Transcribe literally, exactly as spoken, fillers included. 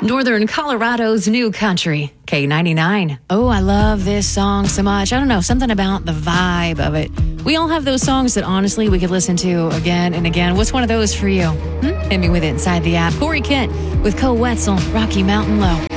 Northern Colorado's new country, K ninety-nine. Oh, I love this song so much. I don't know, something about the vibe of it. We all have those songs that honestly we could listen to again and again. What's one of those for you? Hmm? Hit me with it inside the app. Corey Kent with Co Wetzel, Rocky Mountain Low.